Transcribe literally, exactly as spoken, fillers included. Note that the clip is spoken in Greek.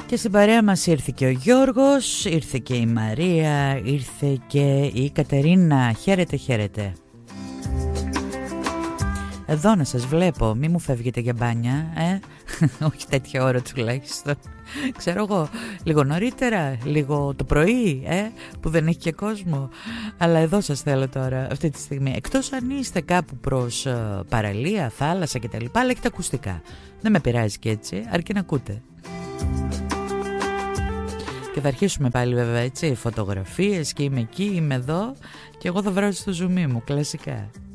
Και στην παρέα μας ήρθε και ο Γιώργος, ήρθε και η Μαρία, ήρθε και η Κατερίνα. Χαίρετε, χαίρετε. Εδώ να σας βλέπω, μη μου φεύγετε για μπάνια, ε? Όχι τέτοια ώρα τουλάχιστον. Ξέρω εγώ, λίγο νωρίτερα, λίγο το πρωί, ε? Που δεν έχει και κόσμο. Αλλά εδώ σας θέλω τώρα, αυτή τη στιγμή. Εκτός αν είστε κάπου προς uh, παραλία, θάλασσα κτλ. Αλλά έχετε ακουστικά. Δεν με πειράζει και έτσι, αρκεί να ακούτε. Και θα αρχίσουμε πάλι βέβαια έτσι, φωτογραφίες και είμαι εκεί, είμαι εδώ. Και εγώ θα βρω στο ζουμί μου, κλασικά.